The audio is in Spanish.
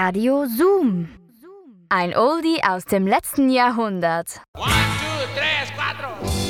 Radio Zoom. Ein Oldie aus dem letzten Jahrhundert. 1, 2, 3, 4.